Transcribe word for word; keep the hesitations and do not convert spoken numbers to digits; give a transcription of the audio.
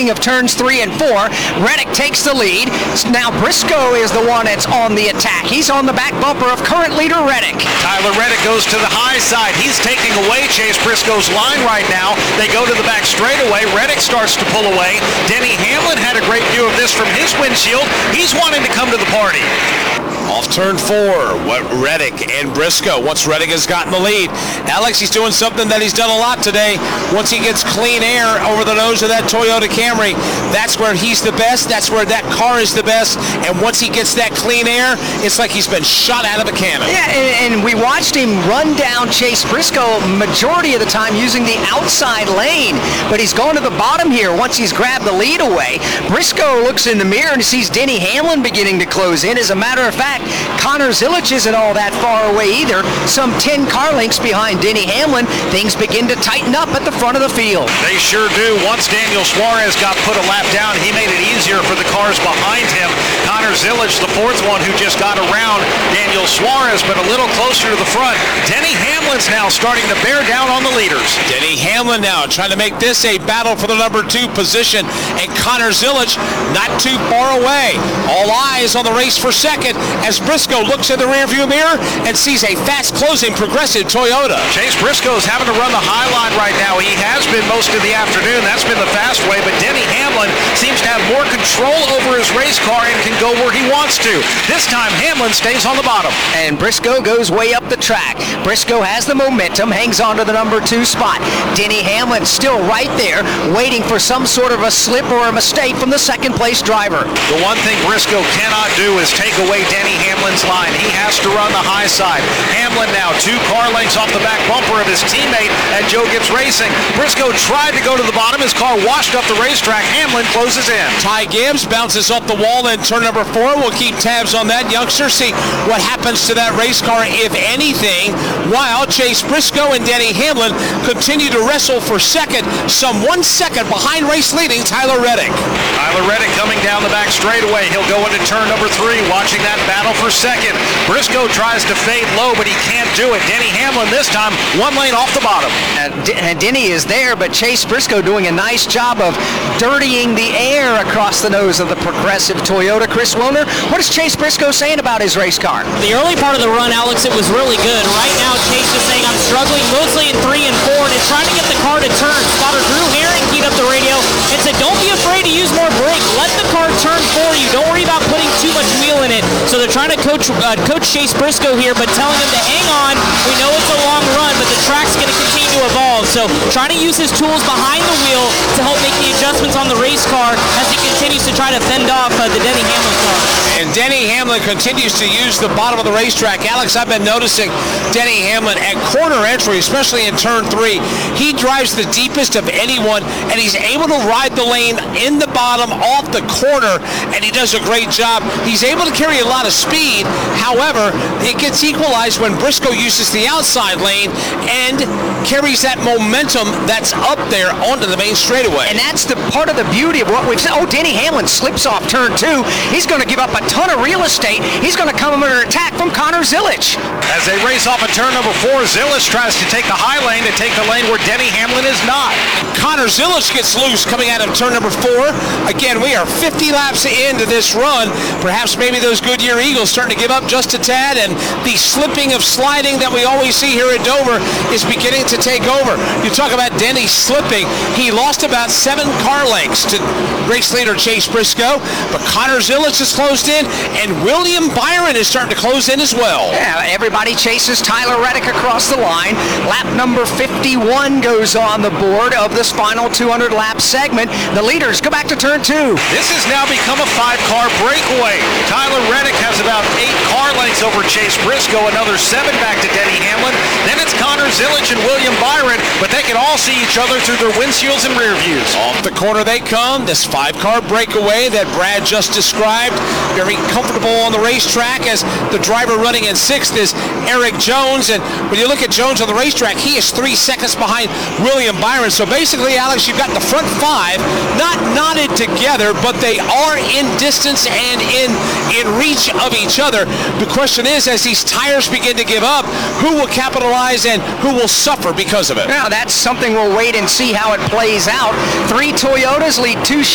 speaking of turns three and four, Reddick takes the lead. Now Briscoe is the one that's on the attack. He's on the back bumper of current leader Reddick. Tyler Reddick goes to the high side. He's taking away Chase Briscoe's line right now. They go to the back straightaway. Reddick starts to pull away. Denny Hamlin had a great view of this from his windshield. He's wanting to come to the party. Off turn four, what Reddick and Briscoe. Once Reddick has gotten the lead, Alex, he's doing something that he's done a lot today. Once he gets clean air over the nose of that Toyota Camry, that's where he's the best. That's where that car is the best. And once he gets that clean air, it's like he's been shot out of a cannon. Yeah, and, and we watched him run down Chase Briscoe majority of the time using the outside lane, but he's gone to the bottom here once he's grabbed the lead away. Briscoe looks in the mirror and sees Denny Hamlin beginning to close in. As a matter of fact, Connor Zilic isn't all that far away either. Some ten car lengths behind Denny Hamlin. Things begin to tighten up at the front of the field. They sure do. Once Daniel Suarez got put a lap down, he made it easier for the cars behind him. Connor Zilic, the fourth one who just got around Daniel Suarez, but a little closer to the front. Denny Hamlin's now starting to bear down on the leaders. Denny Hamlin now trying to make this a battle for the number two position, and Connor Zilic not too far away. All eyes on the race for second as Briscoe looks in the rearview mirror and sees a fast-closing Progressive Toyota. Chase Briscoe's having to run the high line right now. He has been most of the afternoon. That's been the fast way, but Denny Hamlin seems to have more control over his race car and can go where he wants to. This time, Hamlin stays on the bottom. And Briscoe goes way up the track. Briscoe has the momentum, hangs on to the number two spot. Denny Hamlin still right there, waiting for some sort of a slip or a mistake from the second-place driver. The one thing Briscoe cannot do is take away Denny Hamlin's line. He has to run the high side. Hamlin now two car lengths off the back bumper of his teammate at Joe Gibbs Racing. Briscoe tried to go to the bottom. His car washed up the racetrack. Hamlin closes in. Ty Gibbs bounces off the wall in turn number four. We'll keep tabs on that, youngster. See what happens to that race car, if anything, while Chase Briscoe and Denny Hamlin continue to wrestle for second, some one second behind race leading Tyler Reddick. Tyler Reddick coming down the back straightaway. He'll go into turn number three, watching that battle for second. Briscoe tries to fade low, but he can't do it. Denny Hamlin this time, one lane off the bottom. And, D- and Denny is there, but Chase Briscoe doing a nice job of dirtying the air across the nose of the Progressive Toyota. Chris Wilner, what is Chase Briscoe saying about his race car? The early part of the run, Alex, it was really good. Right now, Chase is saying I'm struggling mostly in three and four, and it's trying to get the car to turn. Spotter Drew Herring keyed up the radio and said, don't be afraid to use more brake. Let the car turn for you. Don't worry about putting too much wheel in it. So they're trying to coach uh, coach Chase Briscoe here, but telling him to hang on. We know it's a long run, but the track's going to continue to evolve. So trying to use his tools behind the wheel to help make the adjustments on the race car as he continues to try to fend off uh, the Denny Hamlin car. And Denny Hamlin continues to use the bottom of the racetrack. Alex, I've been noticing Denny Hamlin at corner entry, especially in turn three. He drives the deepest of anyone, and he's able to ride the lane in the bottom off the corner, and he does a great job. He's able to carry a lot of speed. However, it gets equalized when Briscoe uses the outside lane and carries that momentum that's up there onto the main straightaway. And that's the part of the beauty of what we've said. Oh, Denny Hamlin slips off turn two. He's going to give up a ton of real estate. He's going to come under attack from Connor Zilic. As they race off of turn number four, Zilic tries to take the high lane to take the lane where Denny Hamlin is not. Connor Zilic gets loose coming out of turn number four. Again, we are fifty laps into this run. Perhaps maybe those Goodyear Eagles starting to give up just a tad, and the slipping of sliding that we always see here at Dover is beginning to take over. You talk about Denny slipping. He lost about seven car lengths to race leader Chase Briscoe, but Connor Zilic is closed in, and William Byron is starting to close in as well. Yeah, everybody chases Tyler Reddick across the line. Lap number fifty-one goes on the board of this final two hundred lap segment. The leaders go back to turn two. This has now become a five-car breakaway. Tyler Reddick has about eight car lengths over Chase Briscoe, another seven back to Denny Hamlin. Then it's Connor Zilic and William Byron, but they can all see each other through their windshields and rear views. Off the corner they come, this five-car breakaway that Brad just described. Very comfortable on the racetrack, as the driver running in sixth is Eric Jones. And when you look at Jones on the racetrack, he is three seconds behind William Byron. So basically, Alex, you've got the front five not knotted together, but they are in distance and in, in reach of each other. The question is, as these tires begin to give up, who will capitalize and who will suffer because of it? Now, that's something we'll wait and see how it plays out. Three Toyotas lead two